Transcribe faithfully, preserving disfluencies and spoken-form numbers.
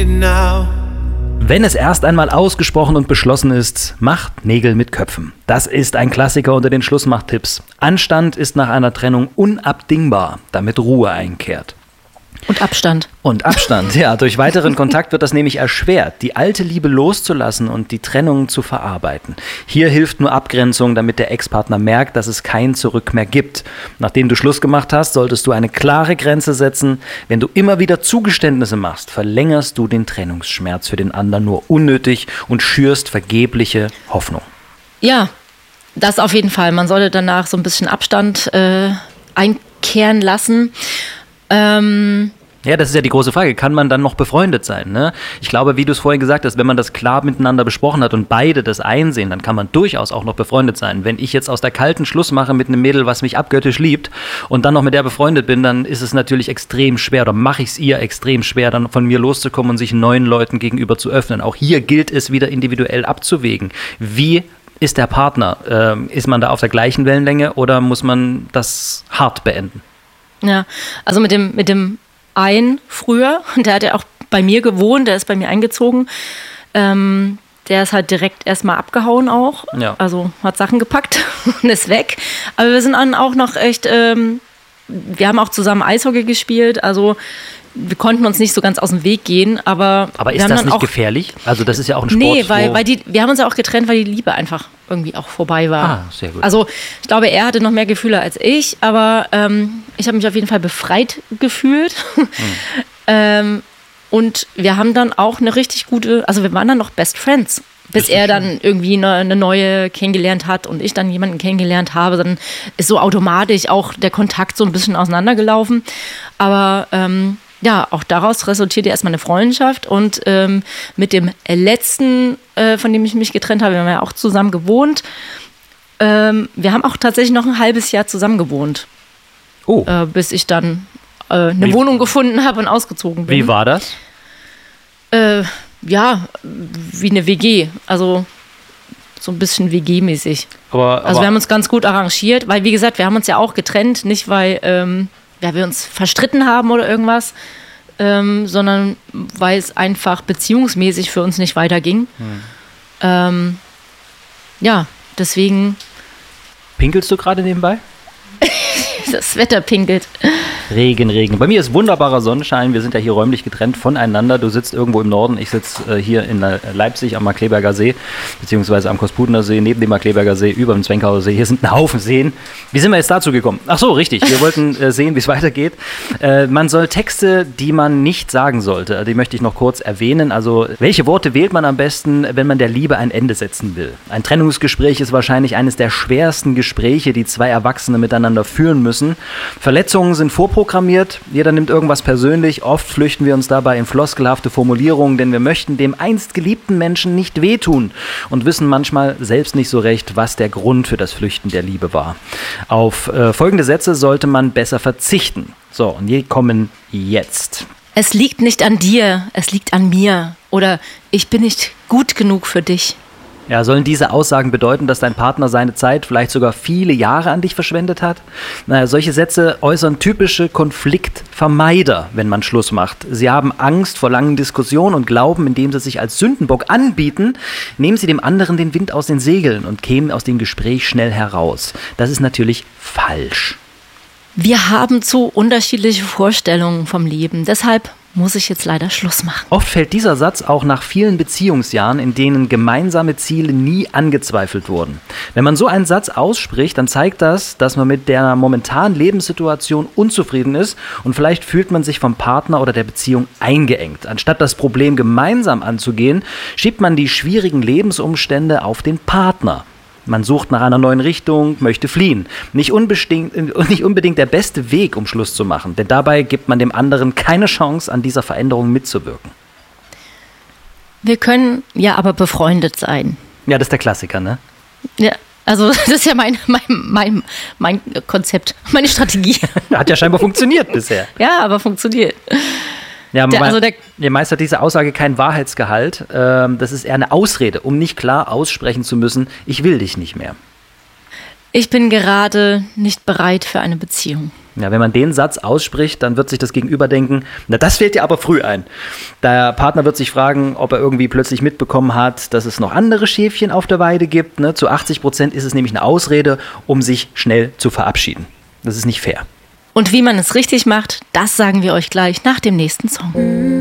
it now. Wenn es erst einmal ausgesprochen und beschlossen ist, macht Nägel mit Köpfen. Das ist ein Klassiker unter den Schlussmachtipps. Anstand ist nach einer Trennung unabdingbar, damit Ruhe einkehrt. Und Abstand. Und Abstand, ja. Durch weiteren Kontakt wird das nämlich erschwert, die alte Liebe loszulassen und die Trennung zu verarbeiten. Hier hilft nur Abgrenzung, damit der Ex-Partner merkt, dass es kein Zurück mehr gibt. Nachdem du Schluss gemacht hast, solltest du eine klare Grenze setzen. Wenn du immer wieder Zugeständnisse machst, verlängerst du den Trennungsschmerz für den anderen nur unnötig und schürst vergebliche Hoffnung. Ja, das auf jeden Fall. Man sollte danach so ein bisschen Abstand äh, einkehren lassen. Ähm Ja, das ist ja die große Frage. Kann man dann noch befreundet sein? Ne? Ich glaube, wie du es vorhin gesagt hast, wenn man das klar miteinander besprochen hat und beide das einsehen, dann kann man durchaus auch noch befreundet sein. Wenn ich jetzt aus der kalten Schluss mache mit einem Mädel, was mich abgöttisch liebt und dann noch mit der befreundet bin, dann ist es natürlich extrem schwer oder mache ich es ihr extrem schwer, dann von mir loszukommen und sich neuen Leuten gegenüber zu öffnen. Auch hier gilt es wieder individuell abzuwägen. Wie ist der Partner? Ähm, ist man da auf der gleichen Wellenlänge oder muss man das hart beenden? Ja, also mit dem, mit dem einen früher, der hat ja auch bei mir gewohnt, der ist bei mir eingezogen. Ähm, der ist halt direkt erstmal abgehauen auch. Ja. Also hat Sachen gepackt und ist weg. Aber wir sind dann auch noch echt, ähm, wir haben auch zusammen Eishockey gespielt, also wir konnten uns nicht so ganz aus dem Weg gehen, aber Aber wir ist haben das dann nicht auch, gefährlich? Also das ist ja auch ein Sport. Nee, weil, wo weil die, wir haben uns ja auch getrennt, weil die Liebe einfach irgendwie auch vorbei war. Ah, sehr gut. Also ich glaube, er hatte noch mehr Gefühle als ich, aber ähm, ich habe mich auf jeden Fall befreit gefühlt. Mhm. ähm, und wir haben dann auch eine richtig gute, also wir waren dann noch Best Friends. Bis er dann irgendwie eine, eine neue kennengelernt hat und ich dann jemanden kennengelernt habe, dann ist so automatisch auch der Kontakt so ein bisschen auseinandergelaufen. Aber ähm, ja, auch daraus resultierte erstmal eine Freundschaft und ähm, mit dem letzten, äh, von dem ich mich getrennt habe, wir haben ja auch zusammen gewohnt. Ähm, wir haben auch tatsächlich noch ein halbes Jahr zusammen gewohnt, oh. äh, bis ich dann äh, eine Wie, Wohnung gefunden habe und ausgezogen bin. Wie war das? Äh, ja, wie eine W G, also so ein bisschen W G-mäßig. Aber, aber also wir haben uns ganz gut arrangiert, weil wie gesagt, wir haben uns ja auch getrennt, nicht weil ähm, ja, wir uns verstritten haben oder irgendwas, ähm, sondern weil es einfach beziehungsmäßig für uns nicht weiterging. Hm. Ähm, ja, deswegen. Pinkelst du gerade nebenbei? Das Wetter pinkelt. Regen, Regen. Bei mir ist wunderbarer Sonnenschein. Wir sind ja hier räumlich getrennt voneinander. Du sitzt irgendwo im Norden. Ich sitze äh, hier in Leipzig am Markkleeberger See, beziehungsweise am Kospudener See, neben dem Markkleeberger See, über dem Zwenkauer See. Hier sind ein Haufen Seen. Wie sind wir jetzt dazu gekommen? Ach so, richtig. Wir wollten äh, sehen, wie es weitergeht. Äh, man soll Texte, die man nicht sagen sollte, die möchte ich noch kurz erwähnen. Also, welche Worte wählt man am besten, wenn man der Liebe ein Ende setzen will? Ein Trennungsgespräch ist wahrscheinlich eines der schwersten Gespräche, die zwei Erwachsene miteinander führen müssen. Verletzungen sind vorprogrammiert, jeder nimmt irgendwas persönlich, oft flüchten wir uns dabei in floskelhafte Formulierungen, denn wir möchten dem einst geliebten Menschen nicht wehtun und wissen manchmal selbst nicht so recht, was der Grund für das Flüchten der Liebe war. Auf äh, folgende Sätze sollte man besser verzichten. So, und die kommen jetzt. Es liegt nicht an dir, es liegt an mir. Oder ich bin nicht gut genug für dich. Ja, sollen diese Aussagen bedeuten, dass dein Partner seine Zeit, vielleicht sogar viele Jahre an dich verschwendet hat? Naja, solche Sätze äußern typische Konfliktvermeider, wenn man Schluss macht. Sie haben Angst vor langen Diskussionen und glauben, indem sie sich als Sündenbock anbieten, nehmen sie dem anderen den Wind aus den Segeln und kämen aus dem Gespräch schnell heraus. Das ist natürlich falsch. Wir haben zu unterschiedliche Vorstellungen vom Leben. Deshalb muss ich jetzt leider Schluss machen. Oft fällt dieser Satz auch nach vielen Beziehungsjahren, in denen gemeinsame Ziele nie angezweifelt wurden. Wenn man so einen Satz ausspricht, dann zeigt das, dass man mit der momentanen Lebenssituation unzufrieden ist und vielleicht fühlt man sich vom Partner oder der Beziehung eingeengt. Anstatt das Problem gemeinsam anzugehen, schiebt man die schwierigen Lebensumstände auf den Partner. Man sucht nach einer neuen Richtung, möchte fliehen. Nicht unbedingt, nicht unbedingt der beste Weg, um Schluss zu machen, denn dabei gibt man dem anderen keine Chance, an dieser Veränderung mitzuwirken. Wir können ja aber befreundet sein. Ja, das ist der Klassiker, ne? Ja, also das ist ja mein, mein, mein, mein Konzept, meine Strategie. Hat ja scheinbar funktioniert bisher. Ja, aber funktioniert. Ja, der, also der, der meist hat diese Aussage keinen Wahrheitsgehalt. Ähm, das ist eher eine Ausrede, um nicht klar aussprechen zu müssen, ich will dich nicht mehr. Ich bin gerade nicht bereit für eine Beziehung. Ja, wenn man den Satz ausspricht, dann wird sich das Gegenüber denken, na, das fällt dir aber früh ein. Der Partner wird sich fragen, ob er irgendwie plötzlich mitbekommen hat, dass es noch andere Schäfchen auf der Weide gibt. Ne? Zu achtzig Prozent ist es nämlich eine Ausrede, um sich schnell zu verabschieden. Das ist nicht fair. Und wie man es richtig macht, das sagen wir euch gleich nach dem nächsten Song.